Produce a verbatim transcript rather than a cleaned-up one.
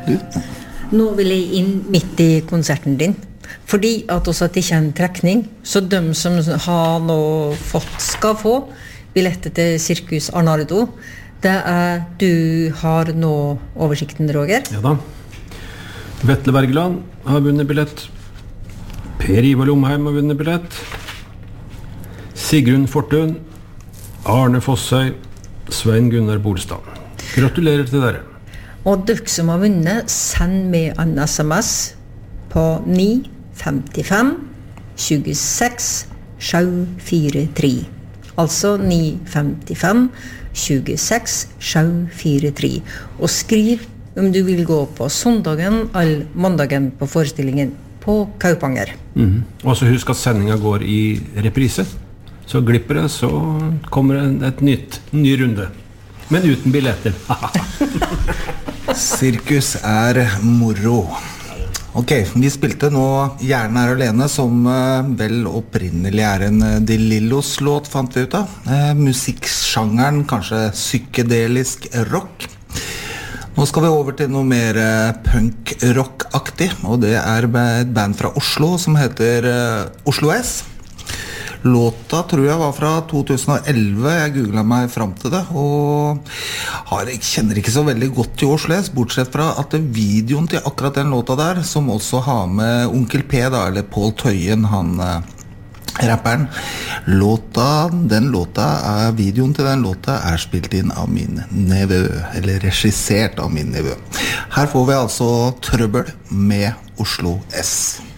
du? Nå vil jeg inn midt i konserten din. Fordi at også at det ikke er en trekning, så de som har nå fått, skal få billetter til Cirkus Arnardo, det er du har nå oversikten, Roger. Ja da. Vetle Bergeland har vunnet billett. Per Ivar Lomheim har vunnet billett. Sigrun Fortun, Arne Fossøy, Svein Gunnar Bolstad. Gratulerer til dere. Og dere som har vunnet, send med en sms på ni femtifem tjueseks sju fire tre. Altså ni femtifem tjueseks sju fire tre. Og skriv om du vil gå på søndagen eller mandagen på forestillingen på Kaupanger. Mm. Og så husk at sendingen går i reprise. Så glipper det, så kommer det et nytt, ny runde. Men uten billetter. Sirkus er moro. Ok, vi spilte nå Hjernen er alene, som uh, vel opprinnelig er en uh, De Lillos låt, fant vi ut av. Uh, musikksjangeren, kanskje psykedelisk rock. Nå skal vi over til noe mer uh, punk-rock-aktig, og det er et band fra Oslo som heter uh, Oslo S. Låta tror jeg var fra to tusen og elleve, jeg googlet meg frem til det, og har, jeg kjenner ikke så veldig godt til Oslo S, bortsett fra at videoen til akkurat den låta der, som også har med Onkel P da, eller Paul Tøyen, han eh, rapperen, låta, den låta, er, videoen til den låta er spilt inn av min nevø, eller regissert av min nevø. Her får vi altså Trøbbel med Oslo S.